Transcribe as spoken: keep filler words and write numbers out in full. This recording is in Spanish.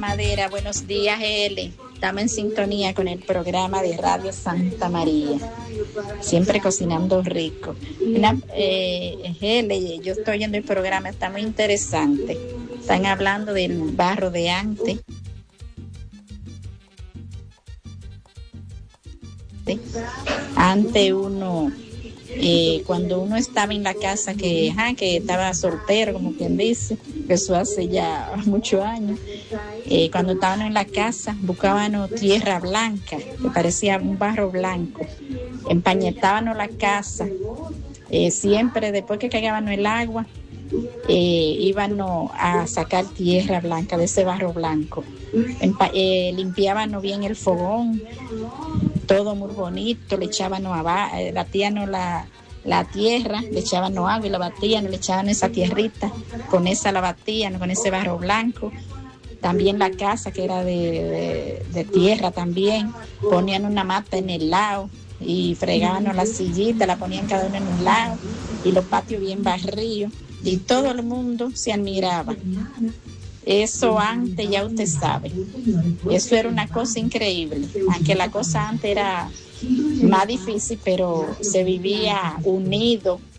Madera. Buenos días, Eli. Estamos en sintonía con el programa de Radio Santa María. Siempre cocinando rico. Una, eh, Eli, yo estoy oyendo el programa, está muy interesante. Están hablando del barro de antes. Antes uno... Eh, cuando uno estaba en la casa que, ajá, que estaba soltero, como quien dice, que eso hace ya muchos años, eh, cuando estábamos en la casa buscábamos tierra blanca, que parecía un barro blanco, empañetábamos la casa, eh, siempre después que cagábamos el agua, eh, íbamos a sacar tierra blanca de ese barro blanco, Empa- eh, limpiábamos bien el fogón, todo muy bonito, le echábamos abajo, eh, batíamos la, la tierra, le echábamos agua y la batíamos, le echábamos esa tierrita, con esa la batíamos, con ese barro blanco. También la casa que era de, de, de tierra también, ponían una mata en el lado y fregábamos la sillita, la ponían cada uno en un lado y los patios bien barridos y todo el mundo se admiraba. Eso antes ya usted sabe, eso era una cosa increíble, aunque la cosa antes era más difícil, pero se vivía unido,